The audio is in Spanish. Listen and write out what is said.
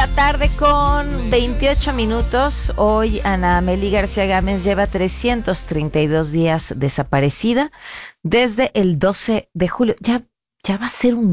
la tarde con 28 minutos. Hoy Ana Meli García Gámez lleva 332 días desaparecida desde el 12 de julio. Ya va a ser un